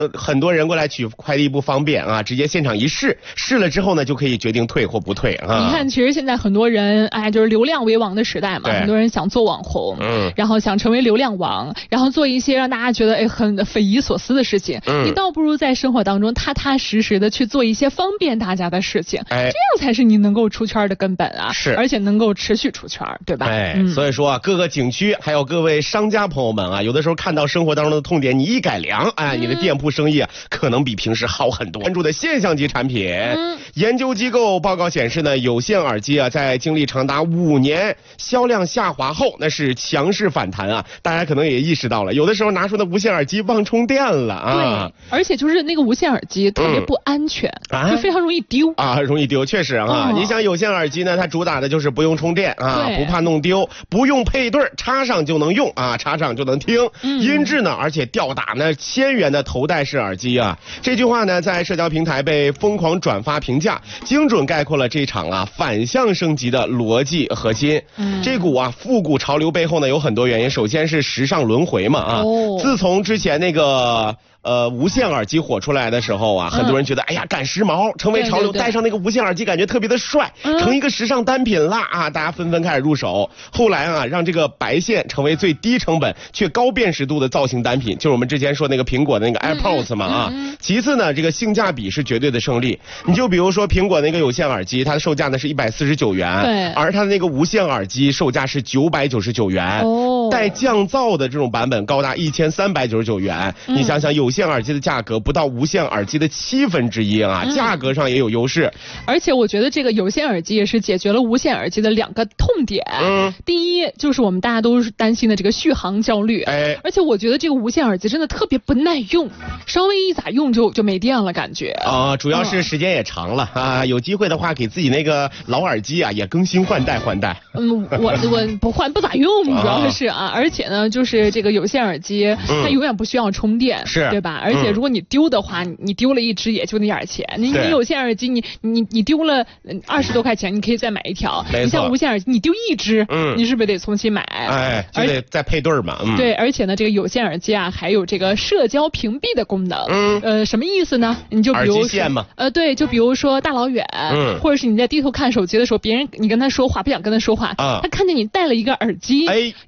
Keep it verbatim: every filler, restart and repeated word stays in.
呃，很多人过来取快递不方便啊，直接现场一试，试了之后呢，就可以决定退或不退啊。 你看，其实现在很多人，哎，就是流量为王的时代嘛，很多人想做网红，嗯，然后想成为流量王，然后做一些让大家觉得哎很匪夷所思的事情。嗯，你倒不如在生活当中踏踏实实的去做一些方便大家的事情，哎，这样才是你能够出圈的根本啊， 是， 而且能够持续出圈，对吧？ 哎，嗯、所以说啊，各个景区还有各位商家朋友们啊，有的时候看到生活当中的痛点，你一改良，哎，你的店铺生意啊，可能比平时好很多。关注的现象级产品，嗯、研究机构报告显示呢，有线耳机啊，在经历长达五年销量下滑后，那是强势反弹啊。大家可能也意识到了，有的时候拿出的无线耳机忘充电了啊。 对，而且就是那个无线耳机特别不安全，嗯、就非常容易丢啊，容易丢，确实啊。哦、你想有线耳机呢，它主打的就是不用充电啊，不怕弄丢，不用配对，插上就能用啊，插上就能听，嗯、音质呢，而且吊打呢千元的头戴式耳机啊。这句话呢，在社交平台被疯狂转发评价，精准概括了这场啊反向升级的逻辑核心。嗯、这股啊复古潮流背后呢，有很多原因，首先是时尚轮回嘛啊，哦、自从之前那个。呃，无线耳机火出来的时候啊，很多人觉得，嗯、哎呀，赶时髦，成为潮流，戴上那个无线耳机，感觉特别的帅，嗯、成一个时尚单品啦啊！大家纷纷开始入手。后来啊，让这个白线成为最低成本却高辨识度的造型单品，就是我们之前说那个苹果的那个 AirPods 嘛啊。嗯嗯、其次呢，这个性价比是绝对的胜利。你就比如说苹果那个有线耳机，它的售价呢是一百四十九元，对，而它的那个无线耳机售价是九百九十九元，哦，带降噪的这种版本高达一千三百九十九元。嗯、你想想有。有线耳机的价格不到无线耳机的七分之一啊，嗯、价格上也有优势。 而且我觉得这个有线耳机也是解决了无线耳机的两个痛点。嗯，第一就是我们大家都是担心的这个续航焦虑。哎，而且我觉得这个无线耳机真的特别不耐用，稍微一咋用就就没电了感觉。 啊、呃，主要是时间也长了、嗯、啊，有机会的话给自己那个老耳机啊也更新换代换代。 嗯，我我不换不咋用，主要是啊，而且呢就是这个有线耳机、嗯、它永远不需要充电，是对吧？而且如果你丢的话，嗯、你丢了一只也就那点钱。你你有线耳机，你你你丢了二十多块钱，你可以再买一条。你像无线耳机，你丢一只，嗯，你是不是得重新买？ 哎，就得再配对嘛。嗯、 对，而且呢，这个有线耳机啊，还有这个社交屏蔽的功能。嗯，呃，什么意思呢？你就比如耳机线嘛。 呃，对，就比如说大老远，嗯，或者是你在低头看手机的时候，别人你跟他说话不想跟他说话，啊，他看见你戴了一个耳机，哎，